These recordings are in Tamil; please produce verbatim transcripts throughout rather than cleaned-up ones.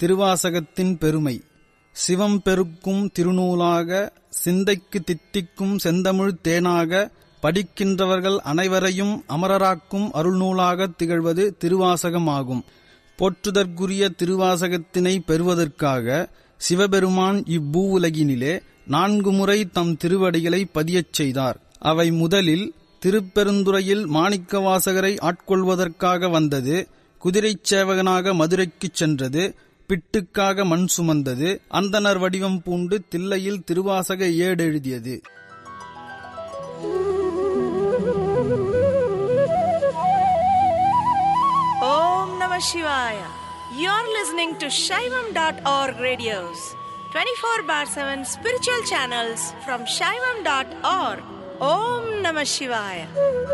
திருவாசகத்தின் பெருமை. சிவம் பெருக்கும் திருநூலாக, சிந்தைக்கு தித்திக்கும் செந்தமிழ் தேனாக, படிக்கின்றவர்கள் அனைவரையும் அமரராக்கும் அருள்நூலாக திகழ்வது திருவாசகமாகும். போற்றுதற்குரிய திருவாசகத்தினை பெறுவதற்காக சிவபெருமான் இவ்வூவுலகினிலே நான்கு முறை தம் திருவடிகளை பதியச் செய்தார். அவை முதலில் திருப்பெருந்துறையில் மாணிக்கவாசகரை ஆட்கொள்வதற்காக வந்தது, குதிரைச் சேவகனாக மதுரைக்குச் சென்றது, பிட்டுக்காக மண் சுமந்தது, அந்தணர் வடிவம் பூண்டு தில்லையில் திருவாசக ஏடெழுதியது. ஓம் நம சிவாய. You're listening to Shaivam dot org radios, twenty-four bar seven spiritual channels from Shaivam dot org. Om Namah Shivaya.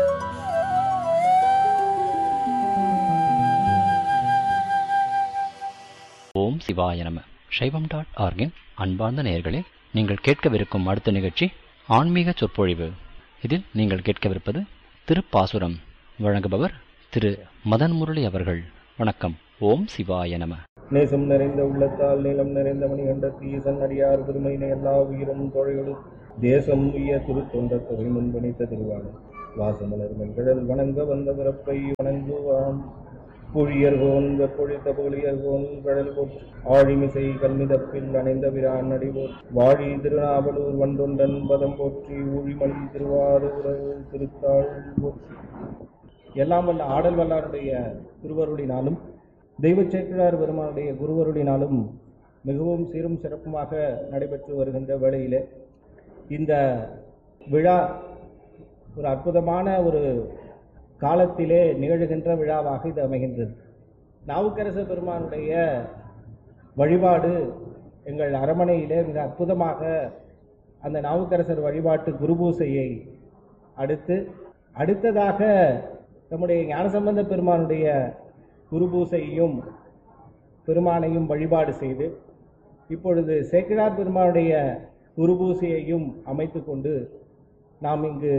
ஓம் சிவாய நம. சைவம் டாட் ஆர்கின் அன்பார்ந்த நேயர்களே, நீங்கள் கேட்கவிருக்கும் அடுத்த நிகழ்ச்சி ஆன்மீக சொற்பொழிவு. இதில் நீங்கள் கேட்கவிருப்பது திருப்பாசுரம். வழங்குபவர் திரு மதன் முரளி அவர்கள். வணக்கம். ஓம் சிவாய நம. நேசம் நிறைந்த உள்ளத்தால் நீளம் நிறைந்த மணிகண்ட ஈசன் அடியார் பெருமையினை எல்லா உயிரும் தொழிலும் தேசம் உய திருத்தொண்ட தொகை முன்பணித்த திருவாளம் வாசமலர் மென்கடல் வணங்க வந்த பிறப்பை வணங்குவாம். புழியர்கோன் வெப்பொழித்த புகழியர்கோன் கடல் போற்று ஆழிமிசை கல்மிதப்பில் அணைந்த பிரான் அடிபோர் வாழி திருநாவலூர் வந்தொண்டன் பதம் போற்றி ஊழிமணி திருவாரூர் திருத்தாள் போற்றி. எல்லாம் வல்ல ஆடல் வல்லாருடைய திருவருளினாலும் தெய்வ சேக்கிழார் பெருமானுடைய குருவருளினாலும் மிகவும் சீரும் சிறப்புமாக நடைபெற்று வருகின்ற வேளையிலே இந்த விழா ஒரு அற்புதமான ஒரு காலத்திலே நிகழ்கின்ற விழாவாக இது அமைகின்றது. நாவுக்கரச பெருமானுடைய வழிபாடு எங்கள் அரமனையிலே மிக அற்புதமாக அந்த நாவுக்கரசர் வழிபாட்டு குருபூசையை அடுத்து அடுத்ததாக நம்முடைய ஞானசம்பந்த பெருமானுடைய குருபூசையையும் பெருமானையும் வழிபாடு செய்து இப்பொழுது சேக்கிழார் பெருமானுடைய குருபூசையையும் அமைத்து கொண்டு நாம் இங்கு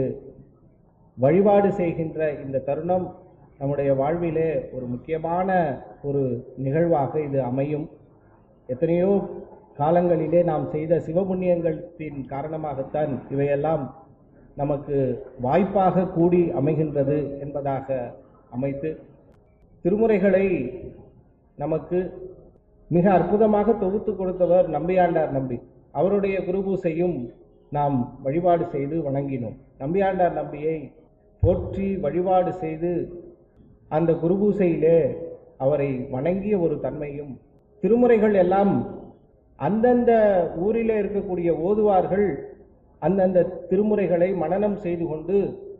வழிபாடு செய்கின்ற இந்த தருணம் நம்முடைய வாழ்விலே ஒரு முக்கியமான ஒரு நிகழ்வாக இது அமையும். எத்தனையோ காலங்களிலே நாம் செய்த சிவபுண்ணியங்களின் காரணமாகத்தான் இவையெல்லாம் நமக்கு வாய்ப்பாக கூடி அமைகின்றது என்பதாக அமைத்து திருமுறைகளை நமக்கு மிக அற்புதமாக தொகுத்து கொடுத்தவர் நம்பியாண்டார் நம்பி. அவருடைய குருபூசையும் நாம் வழிபாடு செய்து வணங்கினோம். நம்பியாண்டார் நம்பியை போற்றி வழிபாடு செய்து அந்த குருபூசையிலே அவரை வணங்கிய ஒரு தன்மையும், திருமுறைகள் எல்லாம் அந்தந்த ஊரிலே இருக்கக்கூடிய ஓதுவார்கள் அந்தந்த திருமுறைகளை மனனம் செய்து கொண்டு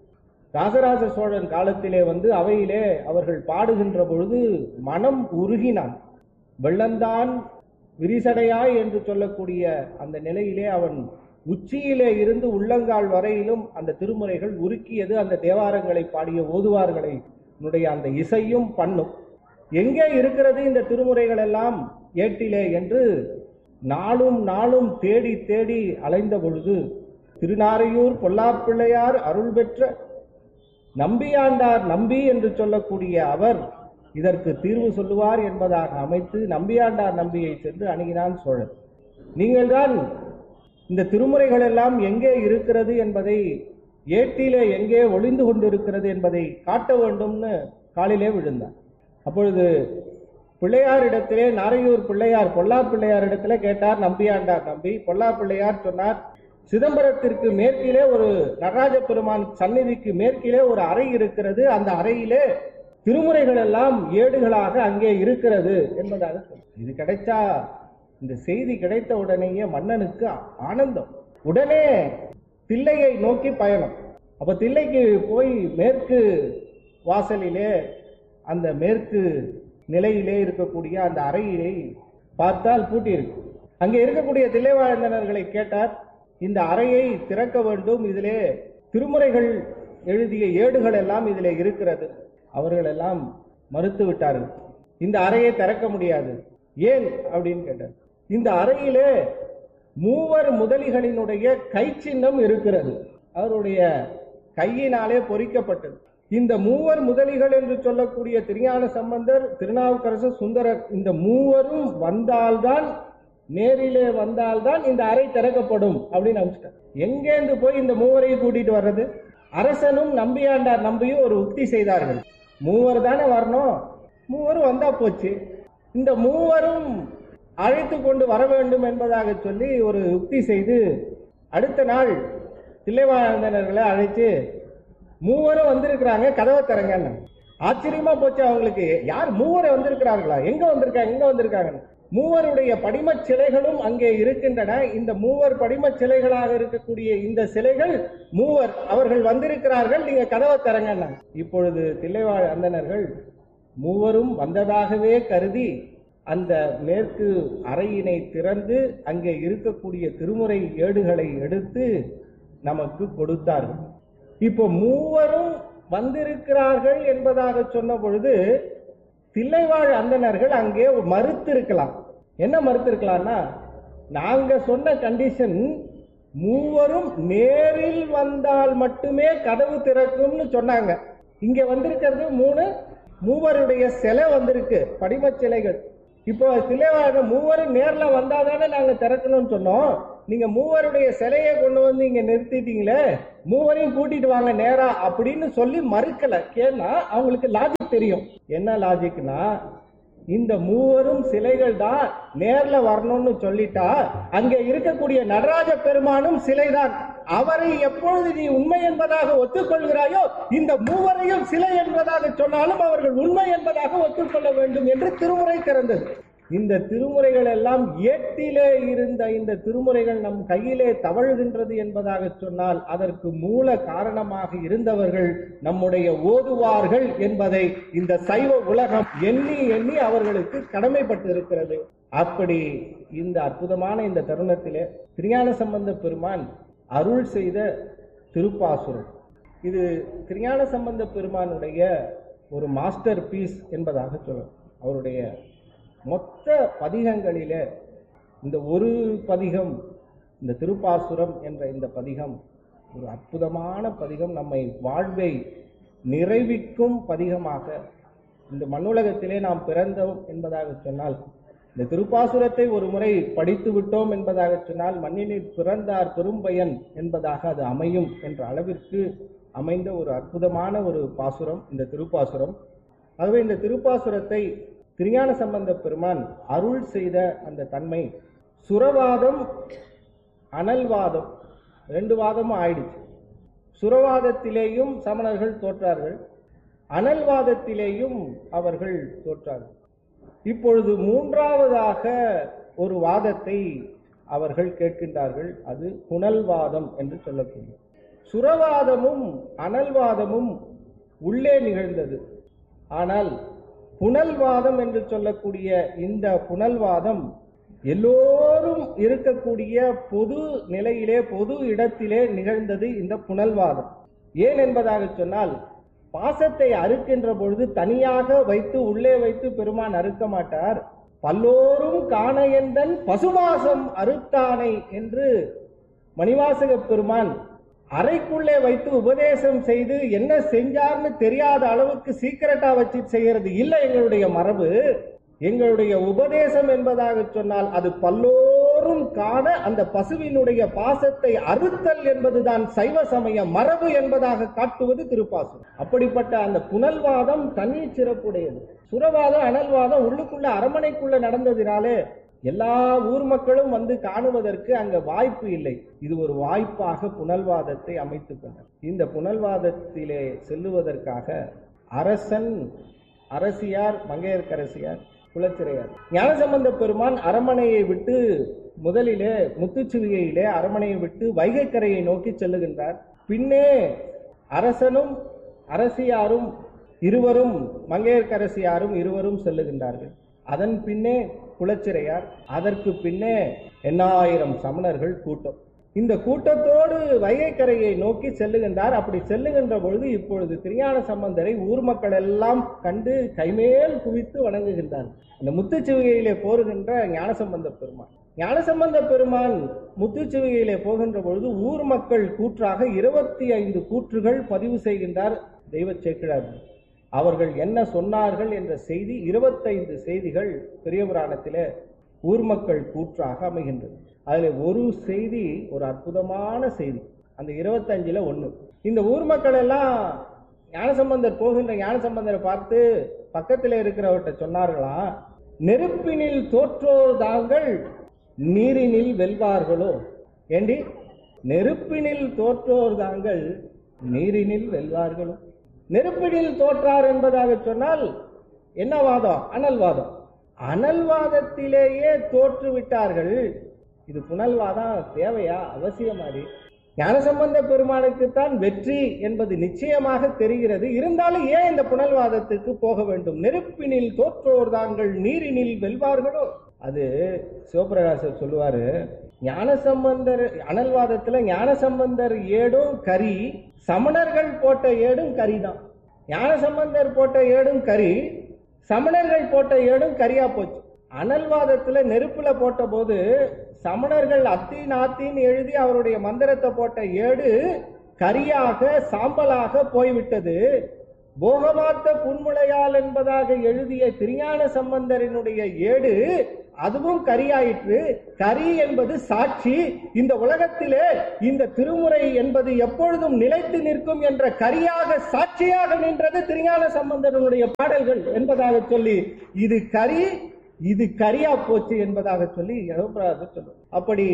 ராஜராஜ சோழன் காலத்திலே வந்து அவையிலே அவர்கள் பாடுகின்ற பொழுது மனம் உருகினான். வெள்ளந்தான் விரிசடையாய் என்று சொல்லக்கூடிய அந்த நிலையிலே அவன் உச்சியிலே இருந்து உள்ளங்கால் வரையிலும் அந்த திருமுறைகள் உருக்கியது. அந்த தேவாரங்களை பாடிய ஓதுவார்களை அந்த இசையும் பண்ணும். எங்கே இருக்கிறது இந்த திருமுறைகள் எல்லாம் ஏட்டிலே என்று நாளும் நாளும் தேடி தேடி அலைந்த பொழுது திருநாரையூர் பொல்லாப்பிள்ளையார் அருள் பெற்ற நம்பியாண்டார் நம்பி என்று சொல்லக்கூடிய அவர் இதற்கு தீர்வு சொல்லுவார் என்பதாக அமைத்து நம்பியாண்டார் நம்பியை சென்று அணுகினான் சோழன். நீங்கள் தான் இந்த திருமுறைகள் எல்லாம் எங்கே இருக்கிறது என்பதை, ஏட்டிலே எங்கே ஒளிந்து கொண்டிருக்கிறது என்பதை காட்ட வேண்டும்னு காலிலே விழுந்தார். அப்பொழுது பிள்ளையாரிடத்திலே, நாரையூர் பிள்ளையார் பொல்லா பிள்ளையார் இடத்திலே கேட்டார் நம்பியாண்டார் நம்பி. பொல்லா பிள்ளையார் சொன்னார், சிதம்பரத்திற்கு மேற்கிலே ஒரு நடராஜ பெருமான் சந்நிதிக்கு மேற்கிலே ஒரு அறை இருக்கிறது, அந்த அறையிலே திருமுறைகள் எல்லாம் ஏடுகளாக அங்கே இருக்கிறது என்பதாக சொன்னார். இது கிடைச்சா, இந்த செய்தி கிடைத்த உடனேயே மன்னனுக்கு ஆனந்தம். உடனே தில்லையை நோக்கி பயணம். அப்ப தில்லைக்கு போய் மேற்கு வாசலிலே அந்த மேற்கு நிலையிலே இருக்கக்கூடிய அந்த அறையிலே பார்த்தால் பூட்டி இருக்கு. அங்கே இருக்கக்கூடிய தில்லைவாழ்ந்தனர்களை கேட்டார், இந்த அறையை திறக்க வேண்டும், இதிலே திருமுறைகள் எழுதிய ஏடுகள் எல்லாம் இதிலே இருக்கிறது. அவர்கள் எல்லாம் மறுத்து விட்டார்கள். இந்த அறையை திறக்க முடியாது. ஏன் அப்படின்னு கேட்டார். இந்த அறையிலே மூவர் முதலிகளினுடைய கை சின்னம் இருக்கிறது, அவருடைய கையினாலே பொறிக்கப்பட்டது. இந்த மூவர் முதலிகள் என்று சொல்லக்கூடிய திருஞான சம்பந்தர், திருநாவுக்கரசர், சுந்தரர், இந்த மூவரும் வந்தால்தான், நேரிலே வந்தால்தான் இந்த அறை திறக்கப்படும் அப்படின்னு அனுப்பிச்சிட்டார். எங்கேந்து போய் இந்த மூவரையும் கூட்டிட்டு வர்றது? அரசனும் நம்பியாண்டார் நம்பியும் ஒரு உக்தி செய்தார்கள். மூவர் தானே வரணும், மூவரும் வந்தா போச்சு. இந்த மூவரும் அழைத்து கொண்டு வர வேண்டும் என்பதாக சொல்லி ஒரு உக்தி செய்து அடுத்த நாள் தில்லைவாழ்ந்தனர்களை அழைச்சு மூவரும் வந்திருக்கிறாங்க, கதவை திறங்க. ஆச்சரியமா போச்சு அவங்களுக்கு. யார் மூவரை வந்திருக்கிறார்களா, எங்க வந்திருக்காங்க எங்க வந்திருக்காங்க மூவருடைய படிம சிலைகளும் அங்கே இருக்கின்றன. இந்த மூவர் படிம சிலைகளாக இருக்கக்கூடிய இந்த சிலைகள் மூவர் அவர்கள் வந்திருக்கிறார்கள், நீங்க கதவை திறங்க. இப்பொழுது தில்லைவாழ் அந்தணர்கள் மூவரும் வந்ததாகவே கருதி அந்த மேற்கு அறையினை திறந்து அங்கே இருக்கக்கூடிய திருமுறை ஏடுகளை எடுத்து நமக்கு கொடுத்தார்கள். இப்போ மூவரும் வந்திருக்கிறார்கள் என்பதாக சொன்ன பொழுது தில்லைவாழ் அந்தணர்கள் அங்கே மறுத்திருக்கலாம். என்ன மறுத்திருக்கலாம்னா, நாங்க சொன்ன கண்டிஷன் மூவரும் நேரில் வந்தால் மட்டுமே கதவு திறக்கும்னு சொன்னாங்க. இங்க வந்திருக்கிறது மூணு மூவருடைய சிலை வந்திருக்கு, படிம சிலைகள். இப்போ தில்லைவாழ் மூவரும் நேர்ல வந்தாதானே நாங்க திறக்கணும்னு சொன்னோம். நீங்க மூவருடைய சிலையை கொண்டு வந்து இங்க நிறுத்திட்டீங்களே, மூவரையும் கூட்டிட்டு வாங்க நேரா அப்படின்னு சொல்லி மறுக்கல. ஏன்னா அவங்களுக்கு லாஜிக் தெரியும். என்ன லாஜிக்னா, இந்த மூவரும் சிலைகள் தான், நேர்ல வரணும்னு சொல்லிட்டா அங்க இருக்கக்கூடிய நடராஜ பெருமானும் சிலைதான். அவரை எப்பொழுது நீ உண்மை என்பதாக ஒத்துக்கொள்கிறாயோ, இந்த மூவரையும் சிலை என்பதாக சொன்னாலும் அவர்கள் உண்மை என்பதாக ஒத்துக்கொள்ள வேண்டும் என்று திருமுறை திறந்தது. இந்த திருமுறைகள் எல்லாம் ஏட்டிலே இருந்த இந்த திருமுறைகள் நம் கையிலே தவழ்கின்றது என்பதாக சொன்னால் அதற்கு மூல காரணமாக இருந்தவர்கள் நம்முடைய ஓதுவார்கள் என்பதை இந்த சைவ உலகம் எண்ணி எண்ணி அவர்களுக்கு கடமைப்பட்டு இருக்கிறது. அப்படி இந்த அற்புதமான இந்த தருணத்திலே திருஞான சம்பந்த பெருமான் அருள் செய்த திருப்பாசுரம், இது திருஞான சம்பந்த பெருமானுடைய ஒரு மாஸ்டர் பீஸ் என்பதாக சொல்லலாம். அவருடைய மொத்த பதிகங்களிலே இந்த ஒரு பதிகம், இந்த திருப்பாசுரம் என்ற இந்த பதிகம் ஒரு அற்புதமான பதிகம். நம்மை வாழ்வை நிறைவிக்கும் பதிகமாக இந்த மண்ணுலகத்திலே நாம் பிறந்தோம் என்பதாக சொன்னால், இந்த திருப்பாசுரத்தை ஒரு முறை படித்து விட்டோம் என்பதாக சொன்னால் மண்ணினில் பிறந்தார் பெரும்பயன் என்பதாக அது அமையும் என்ற அளவிற்கு அமைந்த ஒரு அற்புதமான ஒரு பாசுரம் இந்த திருப்பாசுரம். ஆகவே இந்த திருப்பாசுரத்தை திருஞான சம்பந்த பெருமான் அருள் செய்த அந்த தன்மை, சுரவாதம் அனல்வாதம் ரெண்டு வாதமும் ஆயிடுச்சு. சுரவாதத்திலேயும் சமணர்கள் தோற்றார்கள், அனல்வாதத்திலேயும் அவர்கள் தோற்றார்கள். இப்பொழுது மூன்றாவதாக ஒரு வாதத்தை அவர்கள் கேட்கின்றார்கள், அது புனல்வாதம் என்று சொல்லக்கூடிய. சுரவாதமும் அனல்வாதமும் உள்ளே நிகழ்ந்தது. ஆனால் புனல்வாதம் என்று சொல்லக்கூடிய இந்த புனல்வாதம் எல்லோரும் இருக்கக்கூடிய பொது நிலையிலே பொது இடத்திலே நிகழ்ந்தது இந்த புனல்வாதம். ஏன் என்பதாக சொன்னால், பாசத்தை அறுக்கின்ற பொழுது தனியாக வைத்து உள்ளே வைத்து பெருமான் அறுக்க மாட்டார். பல்லோரும் காண எந்தன் பசுவாசம் அறுத்தானை என்று மணிவாசக பெருமான் அறைக்குள்ளே வைத்து உபதேசம் செய்து என்ன செஞ்சார்னு தெரியாத அளவுக்கு சீக்கிரட்டா வச்சு செய்யறது இல்லை எங்களுடைய மரபு. எங்களுடைய உபதேசம் என்பதாக சொன்னால் அது பல்லோரும் காண அந்த பசுவினுடைய பாசத்தை அறுத்தல் என்பதுதான் சைவ சமய மரபு என்பதாக காட்டுவது திருப்பாசுரம். அப்படிப்பட்ட அந்த புனல்வாதம் தனி சிறப்புடையது. சுரவாதம் அனல்வாதம் உள்ளுக்குள்ள அரமனைக்குள்ள நடந்ததினாலே எல்லா ஊர் மக்களும் வந்து காணுவதற்கு அங்க வாய்ப்பு இல்லை. இது ஒரு வாய்ப்பாக புனல்வாதத்தை அமைத்துக் கொண்டார். இந்த புனல்வாதத்திலே செல்லுவதற்காக அரசன், அரசியார், மங்கையர்க்கரசியார், குலச்சிறையார், ஞானசம்பந்த பெருமான் அரமனையை விட்டு முதலிலே முத்துச்சிவிகையிலே அரமனையை விட்டு வைகைக்கரையை நோக்கி செல்லுகின்றார். பின்னே அரசனும் அரசியாரும் இருவரும், மங்கையர்க்கரசியாரும் இருவரும் செல்லுகின்றார்கள். அதன் பின்னே குலச்சிறையார், அதற்கு பின்னே எண்ணாயிரம் சமணர்கள் கூட்டம். இந்த கூட்டத்தோடு வைகைக்கரையை நோக்கி செல்லுகின்றார். அப்படி செல்லுகின்ற பொழுது இப்பொழுது திருஞான சம்பந்தரை ஊர் மக்கள் எல்லாம் கண்டு கைமேல் குவித்து வணங்குகின்றார். இந்த முத்துச்சிவிகையிலே போருகின்ற ஞானசம்பந்த பெருமான் ஞானசம்பந்த பெருமான் முத்துச்சிவிகையிலே போகின்ற பொழுது ஊர் மக்கள் கூற்றாக இருபத்தி ஐந்து கூற்றுகள் பதிவு செய்கின்றார். தெய்வ சேக்கிழார் அவர்கள் என்ன சொன்னார்கள் என்ற செய்தி இருபத்தைந்து செய்திகள் பெரிய புராணத்திலே ஊர் மக்கள் கூற்றாக அமைகின்றது. அதில் ஒரு செய்தி ஒரு அற்புதமான செய்தி, அந்த இருபத்தஞ்சுல ஒண்ணு. இந்த ஊர் மக்கள் எல்லாம் ஞானசம்பந்தர் போகின்ற ஞானசம்பந்தரை பார்த்து பக்கத்தில் இருக்கிறவர்கிட்ட சொன்னார்களா, நெருப்பினில் தோற்றோர் தாங்கள் நீரினில் வெல்வார்களோ. ஏண்டி, நெருப்பினில் தோற்றோர் தாங்கள் நீரினில் வெல்வார்களோ. நெருப்பினில் தோற்றார் என்பதாக சொன்னால் என்ன வாதம்? அனல்வாதம். அனல்வாதத்திலேயே தோற்று விட்டார்கள். இது புனல்வாதம் தேவையா? அவசியமாடி? ஞானசம்பந்த பெருமானுக்குத்தான் வெற்றி என்பது நிச்சயமாக தெரிகிறது. இருந்தாலும் ஏன் இந்த புனல்வாதத்துக்கு போக வேண்டும்? நெருப்பினில் தோற்றோர் தாங்கள் நீரினில் வெல்வார்களோ. அது சிவபிரகாசர் சொல்லுவாரு, ஞானசம்பந்தர் அனல்வாதத்துல ஞானசம்பந்தர் ஏடும் கரி, சமணர்கள் போட்ட ஏடும் கரிதான். ஞானசம்பந்தர் போட்ட ஏடும் கரி, சமணர்கள் போட்ட ஏடும் கரியா போச்சு. அனல்வாதத்துல நெருப்புல போட்ட போது சமணர்கள் அத்தீன் ஆத்தீன் எழுதி அவருடைய மந்திரத்தை போட்ட ஏடு கரியாக சாம்பலாக போய்விட்டது. போகமாத்த புன்முளையால் என்பதாக எழுதிய திருஞான சம்பந்தரினுடைய ஏடு அதுவும் கரியாயிற்று. கரி என்பது சாட்சி. இந்த உலகத்திலே இந்த திருமுறை என்பது எப்பொழுதும் நிலைத்து நிற்கும் என்ற கரியாக சாட்சியாக நின்றது திருஞான சம்பந்தனுடைய பாடல்கள் என்பதாக சொல்லி, இது கரி இது கரியா போச்சு என்பதாக சொல்லி சொல்லும். அப்படி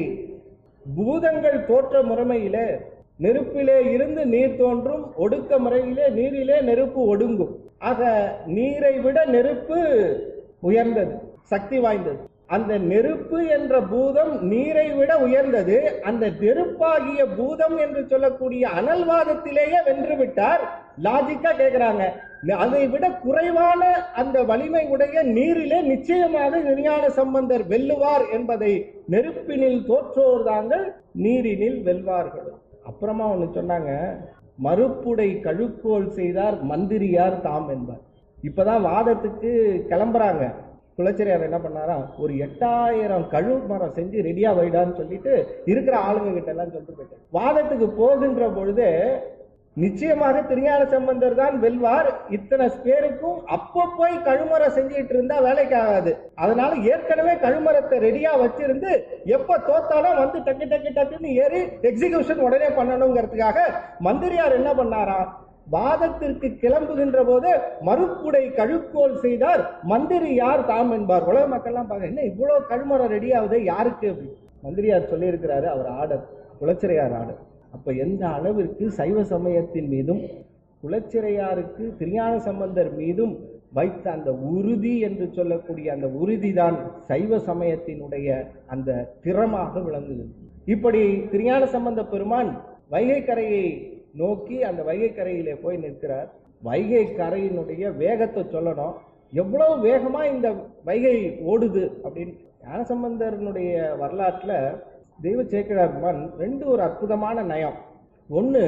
பூதங்கள் தோற்ற முறைமையிலே நெருப்பிலே இருந்து நீர் தோன்றும், ஒடுக்க முறையிலே நீரிலே நெருப்பு ஒடுங்கும். ஆக நீரை விட நெருப்பு உயர்ந்தது, சக்தி வாய்ந்தது. அந்த நெருப்பு என்ற பூதம் நீரை விட உயர்ந்தது. அந்த நெருப்பாகிய பூதம் என்று சொல்லக்கூடிய அனல்வாதத்திலேயே வென்று விட்டார். லாஜிக்கா கேட்கிறாங்க, அதை விட குறைவான அந்த வலிமை உடைய நீரிலே நிச்சயமாக திருஞான சம்பந்தர் வெல்லுவார் என்பதை நெருப்பினில் தோற்றோர் தாங்கள் நீரினில் வெல்வார்கள். அப்புறமா ஒண்ணு சொன்னாங்க, மறுப்புடை கழுக்கோல் செய்தார் மந்திரியார் தாம் என்பார். இப்பதான் வாதத்துக்கு கிளம்புறாங்க. குலச்சிறையார் என்ன பண்ணாரா, ஒரு எட்டாயிரம் கழு மரம் செஞ்சு ரெடியா வைடான்னு சொல்லிட்டு இருக்கிற ஆளுங்க கிட்ட எல்லாம் சொல்லிட்டு போயிட்டார். வாதத்துக்கு போகின்ற பொழுது நிச்சயமாக திருஞான சம்பந்தர் தான் வெல்வார். இத்தனை பேருக்கும் அப்போ போய் கழுமரம் செஞ்சிட்டு இருந்தா வேலைக்கு ஆகாது. அதனால ஏற்கனவே கழுமரத்தை ரெடியா வச்சிருந்து எப்ப தோத்தாலும் வந்து டக்கு டக்கு டக்குன்னு ஏறி எக்ஸிகியூஷன் உடனே பண்ணணுங்கிறதுக்காக மந்திரியார் என்ன பண்ணாரா, வாதத்திற்கு கிளம்புகின்ற போது மறுப்புடை கழுக்கோல் செய்தார் மந்திரி யார் தாம் என்பார். உலக மக்கள் எல்லாம் பாக்க, என்ன இவ்வளவு கழுமரம் ரெடி ஆகுது யாருக்கு அப்படி? மந்திரியார் சொல்லி இருக்கிறாரு, அவர் ஆர்டர், குலச்சிறையார் ஆர்டர். அப்ப எந்த அளவிற்கு சைவ சமயத்தின் மீதும் குலச்சிறையாருக்கு திருஞான சம்பந்தர் மீதும் வைத்த அந்த உறுதி என்று சொல்லக்கூடிய அந்த உறுதிதான் சைவ சமயத்தினுடைய அந்த திறமாக விளங்குது. இப்படி திருஞான சம்பந்த பெருமான் வைகை கரையை நோக்கி அந்த வைகை கரையிலே போய் நிற்கிறார். வைகை கரையினுடைய வேகத்தை சொல்லணும், எவ்வளவு வேகமா இந்த வைகை ஓடுது அப்படின்னு. ஞானசம்பந்தரனுடைய வரலாற்றுல தெய்வ சேக்கிழார் ரெண்டு ஒரு அற்புதமான நயம். ஒன்னு,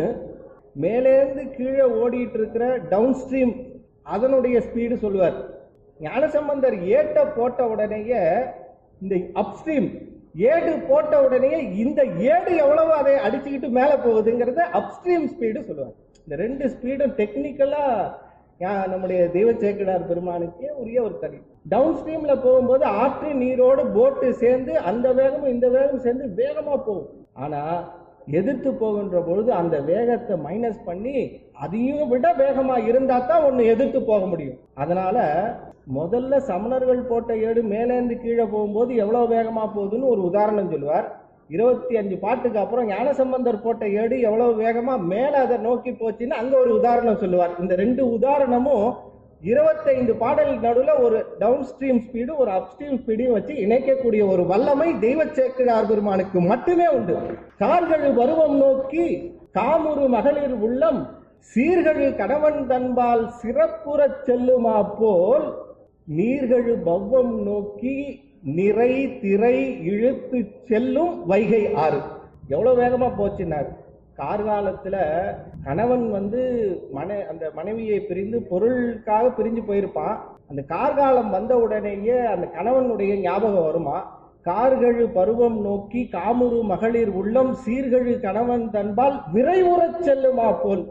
மேலேந்து கீழே ஓடிட்டு இருக்கிற டவுன் ஸ்ட்ரீம் அதனுடைய ஸ்பீடு சொல்லுவார். ஞானசம்பந்தர் ஏட்ட போட்ட உடனேயே இந்த அப்ஸ்ட்ரீம் ஏடு போட்ட உடனே இந்த ஏடு எவ்வளவு அதை அடிச்சுக்கிட்டு மேல போகுதுங்கிறத அப்ஸ்ட்ரீம் ஸ்பீடு சொல்லுவாங்க. இந்த ரெண்டு ஸ்பீடும் டெக்னிக்கலா நம்முடைய தெய்வ சேக்கிழார் பெருமானுக்கே உரிய ஒரு தனி. டவுன் ஸ்ட்ரீம்ல போகும்போது ஆற்று நீரோடு போட்டு சேர்ந்து அந்த வேகமும் இந்த வேகமும் சேர்ந்து வேகமா போகும். ஆனா எதிர்த்து போகின்ற பொழுது அந்த வேகத்தை மைனஸ் பண்ணி அதையும் விட வேகமா இருந்தா தான் ஒண்ணு எதிர்த்து போக முடியும். அதனால முதல்ல சமணர்கள் போட்ட ஏடு மேலேந்து கீழே போகும்போது எவ்வளவு வேகமா போகுதுன்னு ஒரு உதாரணம் சொல்லுவார். இருபத்தி அஞ்சு பாட்டுக்கு அப்புறம் ஞானசம்பந்தர் போட்ட ஏடு எவ்வளவு வேகமா மேல அதை நோக்கி போச்சுன்னு அங்க ஒரு உதாரணம் சொல்லுவார். இந்த ரெண்டு உதாரணமும் இருபத்தைந்து பாடல் நடுவுல ஒரு டவுன் ஸ்ட்ரீம் ஸ்பீடு ஒரு அப்ஸ்ட்ரீம் ஸ்பீடையும் வச்சு இணைக்கக்கூடிய ஒரு வல்லமை தெய்வ சேக்கிழார் பெருமானுக்கு மட்டுமே உண்டு. கார்கள் பருவம் நோக்கி காமுறு மகளிர் உள்ளம் சீர்கழு கணவன் தன்பால் சிறப்புறச் செல்லுமா போல் நீர்கழு பவ்வம் நோக்கி நிறை திரை இழுத்து செல்லும் வைகை ஆறு. எவ்வளவு வேகமா போச்சுன்னார். கார்காலத்துல கணவன் வந்து மனை அந்த மனைவியை பிரிந்து பொருளுக்காக பிரிஞ்சு போயிருப்பான். அந்த கார்காலம் வந்த உடனேயே அந்த கணவனுடைய ஞாபகம் வருமா. கார்கழு பருவம் நோக்கி காமுறு மகளிர் உள்ளம் சீர்கழு கணவன் தன்பால் விரைவுறச் செல்லுமா போல்.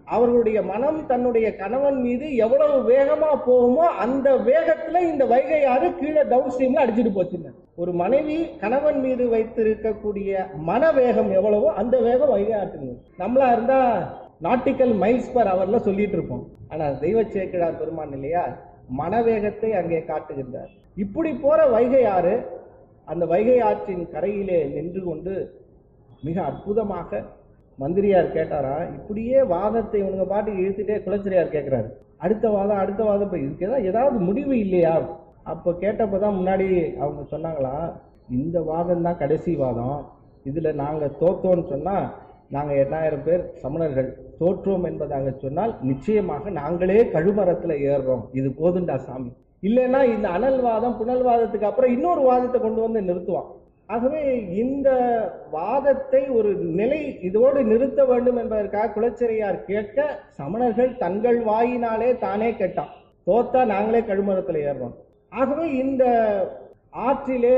அவர்களுடைய மனம் தன்னுடைய கணவன் மீது எவ்வளவு வேகமா போகுமோ அந்த வேகத்துல இந்த வைகை ஆறு கீழே டவுன் ஸ்ட்ரீம்ல அடிச்சுட்டு போச்சுங்க. ஒரு மனைவி கணவன் மீது வைத்திருக்கக்கூடிய மன வேகம் எவ்வளவோ அந்த வேகம் வைகை ஆற்றுங்க. நம்மளா இருந்தா நாட்டிக்கல் மைல்ஸ் பர் அவர்ல சொல்லிட்டு இருப்போம். ஆனா தெய்வ சேக்கிழார் பெருமான் இல்லையா, மனவேகத்தை அங்கே காட்டுகின்றார். இப்படி போற வைகை ஆறு அந்த வைகை ஆற்றின் கரையிலே நின்று கொண்டு மிக அற்புதமாக மந்திரியார் கேட்டாரா, இப்படியே வாதத்தை உனக்கு பாட்டுக்கு இழுத்துட்டே குலச்சிரியார் கேட்கிறாரு, அடுத்த வாதம் அடுத்த வாதம் இப்போ இதுக்கு ஏதாவது முடிவு இல்லையா? அப்போ கேட்டப்பதான் முன்னாடி அவங்க சொன்னாங்களா, இந்த வாதம் தான் கடைசி வாதம், இதுல நாங்க தோத்தோம்னு சொன்னா நாங்க எண்ணாயிரம் பேர் சமணர்கள் தோற்றோம் என்பதாக சொன்னால் நிச்சயமாக நாங்களே கழுமரத்துல ஏறுறோம், இது போதுண்டா சாமி, இல்லைன்னா இந்த அனல்வாதம் புனல்வாதத்துக்கு அப்புறம் இன்னொரு வாதத்தை கொண்டு வந்து நிறுத்துவான். ஆகவே இந்த வாதத்தை ஒரு நிலை இதோடு நிறுத்த வேண்டும் என்பதற்காக குலச்சிறையார் கேட்க சமணர்கள் தங்கள் வாயினாலே தானே கேட்டான், தோத்தா நாங்களே கழுமரத்தில் ஏறுறோம். ஆகவே இந்த ஆற்றிலே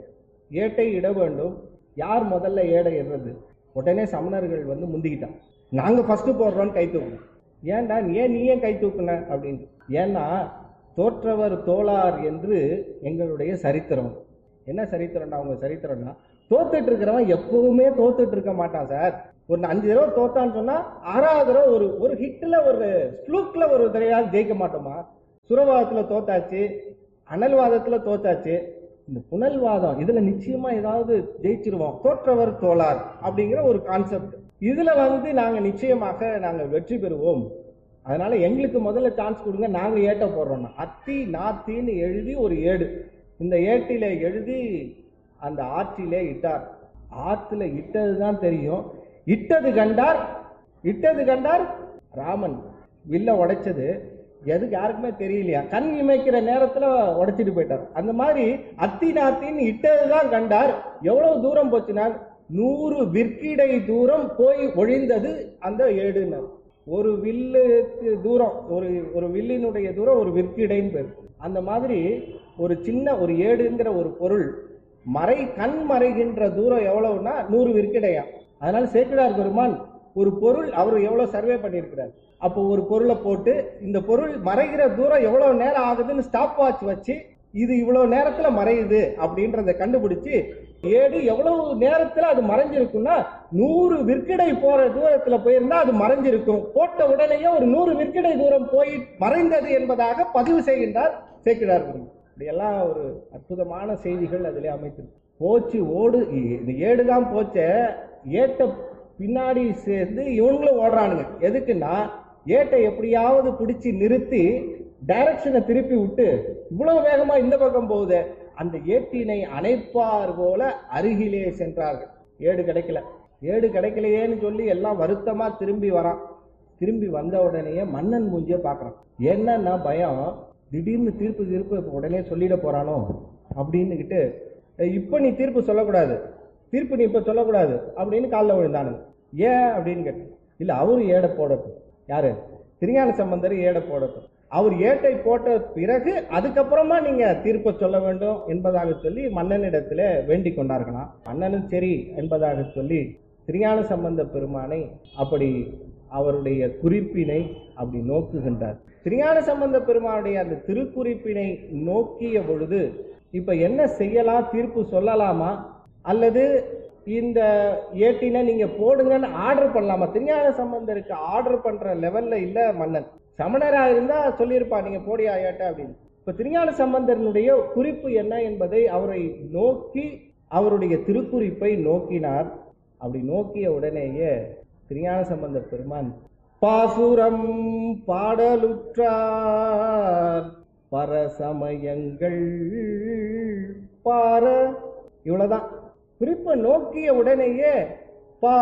ஏட்டை இட வேண்டும். யார் முதல்ல ஏடை இடுறது? உடனே சமணர்கள் வந்து முந்திக்கிட்டான், நாங்க ஃபர்ஸ்ட் போடுறோம்னு கை தூக்கணும். ஏன்டா ஏன் நீ ஏன் கை தூக்குன அப்படின்னு. ஏன்னா தோற்றவர் தோளார் என்று எங்களுடைய சரித்திரம். என்ன சரித்திரம்னா, அவங்க சரித்திரம்னா தோத்துட்டு இருக்கிறவன் எப்பவுமே தோத்துட்டு இருக்க மாட்டான் சார். ஒரு அஞ்சு தடவை தோத்தான்னு சொன்னா ஆறாவது தடவை ஒரு ஒரு ஹிட்ல ஒரு ஸ்லூக்ல ஒரு தடவையாவது ஜெயிக்க மாட்டோமா? சுரவாதத்துல தோத்தாச்சு, அனல்வாதத்துல தோத்தாச்சு, இந்த புனல்வாதம் இதுல நிச்சயமா ஏதாவது ஜெயிச்சிருவோம். தோற்றவர் தோளார் அப்படிங்கிற ஒரு கான்செப்ட், இதுல வந்து நாங்க நிச்சயமாக நாங்க வெற்றி பெறுவோம், அதனால எங்களுக்கு முதல்ல சான்ஸ் கொடுங்க, நாங்க ஏட்ட போடுறோம்னா அத்தி நாத்தின்னு எழுதி ஒரு ஏடு இந்த ஏட்டில எழுதி அந்த ஆற்றிலே இட்டார். ஆற்றுல இட்டதுதான் தெரியும். இட்டது கண்டார் இட்டது கண்டார் ராமன் வில்ல உடைச்சது எதுக்கு யாருக்குமே தெரியலையா, கண் இமைக்கிற நேரத்துல உடைச்சிட்டு போயிட்டார். அந்த மாதிரி அத்தி நாத்தின்னு இட்டதுதான் கண்டார். எவ்வளவு தூரம் போச்சுனார், நூறு விற்கிடை தூரம் போய் ஒழிந்தது அந்த ஏடுனர். ஒரு வில்லுக்கு தூரம், ஒரு ஒரு வில்லினுடைய தூரம் ஒரு விற்கிடைன்னு பேர். அந்த மாதிரி ஒரு சின்ன ஒரு ஏடுங்கிற ஒரு பொருள் மறை கண் மறைகின்ற தூரம் எவ்வளவுனா நூறு விற்கிடையா. அதனால சேக்கிழார் பெருமான் ஒரு பொருள் அவர் எவ்வளவு சர்வே பண்ணியிருக்கிறார். அப்போ ஒரு பொருளை போட்டு இந்த பொருள் மறைகிற தூரம் எவ்வளவு நேரம் ஆகுதுன்னு ஸ்டாப் வாட்ச் வச்சு இது இவ்வளவு நேரத்துல மறையுது அப்படின்றத கண்டுபிடிச்சு ஏடு எவ்வளவு நேரத்துல அது மறைஞ்சிருக்கும்னா நூறு விற்கிடை போற தூரத்துல போயிருந்தா அது மறைஞ்சிருக்கும். போட்ட உடனேயே ஒரு நூறு விற்கிடை தூரம் போய் மறைந்தது என்பதாக பதிவு செய்கின்றார் சேக்கிழார் பெருமான். இப்படியெல்லாம் ஒரு அற்புதமான செய்திகள் அதிலே அமைத்திருக்கு. போச்சு ஓடு, இந்த ஏடுதான் போச்ச, ஏட்ட பின்னாடி சேர்ந்து இவங்களும் ஓடுறானுங்க. எதுக்குன்னா ஏட்டை எப்படியாவது பிடிச்சி நிறுத்தி டைரக்ஷனை திருப்பி விட்டு இவ்வளவு வேகமா இந்த பக்கம் போகுது, அந்த ஏட்டினை அணைப்பார் போல அருகிலே சென்றார்கள். ஏடு கிடைக்கல, ஏடு கிடைக்கலையேன்னு சொல்லி எல்லாம் வருத்தமா திரும்பி வரான். திரும்பி வந்த உடனேயே மன்னன் மூஞ்சிய பாக்குறான். என்னன்னா பயம், திடீர்னு தீர்ப்பு தீர்ப்பு உடனே சொல்லிட போறானோ அப்படின்னுகிட்டு, இப்ப நீ தீர்ப்பு சொல்லக்கூடாது, தீர்ப்பு நீ இப்ப சொல்லக்கூடாது அப்படின்னு காலில் விழுந்தானுங்க. ஏன் அப்படின்னு கேட்டு, இல்ல அவரு ஏடை போடட்டும். யாரு? திருஞான சம்பந்தர் ஏடை போடட்டும். அவர் ஏட்டை போட்ட பிறகு அதுக்கப்புறமா நீங்க தீர்ப்பை சொல்ல வேண்டும் என்பதாக சொல்லி மன்னனிடத்துல வேண்டிக் கொண்டார்களாம். மன்னனும் சரி என்பதாக சொல்லி திருஞான சம்பந்த பெருமானை அப்படி அவருடைய குறிப்பினை அப்படி நோக்குகின்றார். திருஞான சம்பந்த பெருமானுடைய அந்த திருக்குறிப்பினை நோக்கிய பொழுது இப்ப என்ன செய்யலாம், தீர்ப்பு சொல்லலாமா அல்லது இந்த ஏட்டினை நீங்க போடுங்கன்னு ஆர்டர் பண்ணலாமா? திருஞான சம்பந்தருக்கு ஆர்டர் பண்ற லெவல்ல இல்ல மன்னன். சமணரா இருந்தா சொல்லியிருப்பா நீங்க போடியா ஏட்ட அப்படின்னு. இப்ப திருஞான சம்பந்தனுடைய குறிப்பு என்ன என்பதை அவரை நோக்கி அவருடைய திருக்குறிப்பை நோக்கினார். அப்படி நோக்கிய உடனேயே திருஞான சம்பந்த பெருமான் பாசுரம் பாடலுற்றார் பரசமயங்கள் பார, இவ்வளவுதான். குறிப்பை நோக்கிய உடனேயே